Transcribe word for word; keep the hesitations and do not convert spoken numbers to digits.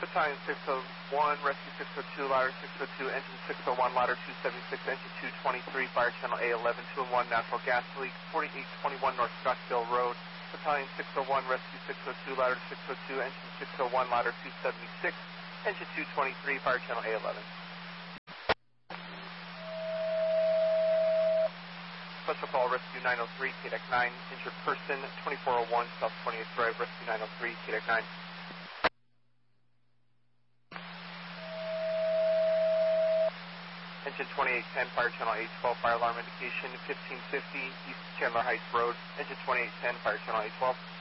Battalion six oh one, Rescue six oh two, Ladder six oh two, Engine six oh one, Ladder two seventy-six, Engine two twenty-three, Fire Channel A eleven, two and one, Natural Gas Leak, forty-eight twenty-one North Scottsdale Road. Battalion six oh one, Rescue six oh two, Ladder six oh two, Engine six oh one, Ladder two seventy-six, Engine two twenty-three, Fire Channel A eleven. Special call, Rescue nine oh three, K D E C nine, injured person, twenty-four oh one, South twentieth Drive, Rescue nine oh three, K D E C nine. Engine twenty-eight ten, Fire Channel A twelve, fire alarm indication, fifteen fifty, East Chandler Heights Road, Engine twenty-eight ten, Fire Channel A twelve.